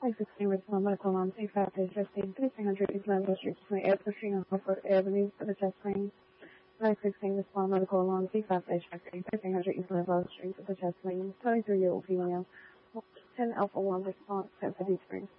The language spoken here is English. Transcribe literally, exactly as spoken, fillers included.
five sixteen Richmond Medical Lawn, C five is resting thirteen hundred East Level Street between Air Pushing and Hartford Avenue for the chest pain. five sixteen Richmond Medical Lawn, C five is resting thirteen hundred East Level Street for the chest pain. twenty-three-year-old female. ten Alpha one response, ten fifty-three.